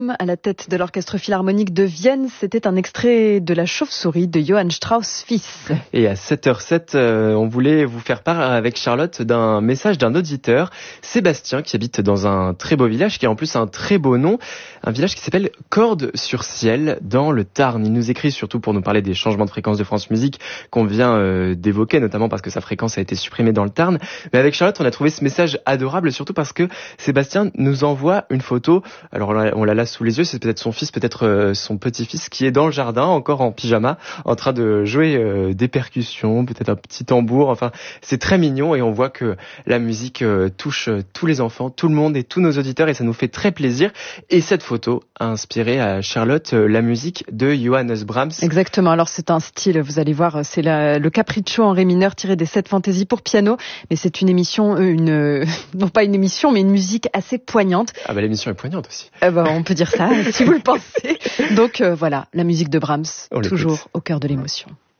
À la tête de l'Orchestre Philharmonique de Vienne, c'était un extrait de La Chauve-souris de Johann Strauss fils. Et à 7h07, on voulait vous faire part avec Charlotte d'un message d'un auditeur, Sébastien, qui habite dans un très beau village, qui a en plus un très beau nom, un village qui s'appelle Cordes-sur-Ciel, dans le Tarn. Il nous écrit surtout pour nous parler des changements de fréquence de France Musique qu'on vient d'évoquer, notamment parce que sa fréquence a été supprimée dans le Tarn. Mais avec Charlotte, on a trouvé ce message adorable, surtout parce que Sébastien nous envoie une photo. Alors on l'a là sous les yeux, c'est peut-être son fils, peut-être son petit-fils qui est dans le jardin, encore en pyjama, en train de jouer des percussions, peut-être un petit tambour. Enfin, c'est très mignon et on voit que la musique touche tous les enfants, tout le monde et tous nos auditeurs et ça nous fait très plaisir. Et cette photo a inspiré à Charlotte la musique de Johannes Brahms. Exactement, alors c'est un style, vous allez voir, c'est le capriccio en ré mineur tiré des 7 fantaisies pour piano, mais c'est une émission, non pas une émission, mais une musique assez poignante. Ah bah l'émission est poignante aussi. On peut dire ça, si vous le pensez. Donc voilà, la musique de Brahms, toujours au cœur de l'émotion.